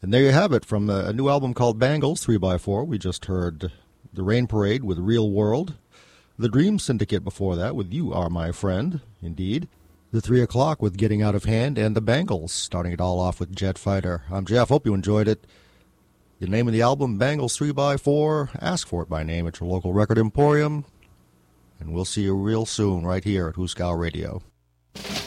And there you have it from a new album called Bangles, 3x4. We just heard The Rain Parade with Real World. The Dream Syndicate before that with You Are My Friend, indeed. The 3 o'clock with Getting Out of Hand, and the Bangles, starting it all off with Jet Fighter. I'm Jeff. Hope you enjoyed it. The name of the album, Bangles 3x4. Ask for it by name at your local record emporium. And we'll see you real soon right here at Hooskow Radio.